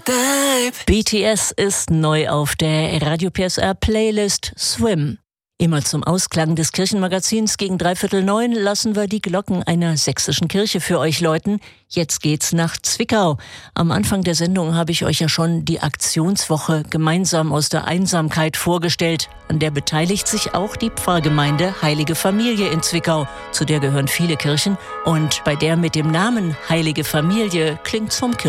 BTS ist neu auf der Radio PSR Playlist Swim. Immer zum Ausklang des Kirchenmagazins gegen 8:45 lassen wir die Glocken einer sächsischen Kirche für euch läuten. Jetzt geht's nach Zwickau. Am Anfang der Sendung habe ich euch ja schon die Aktionswoche gemeinsam aus der Einsamkeit vorgestellt. An der beteiligt sich auch die Pfarrgemeinde Heilige Familie in Zwickau. Zu der gehören viele Kirchen und bei der mit dem Namen Heilige Familie klingt's vom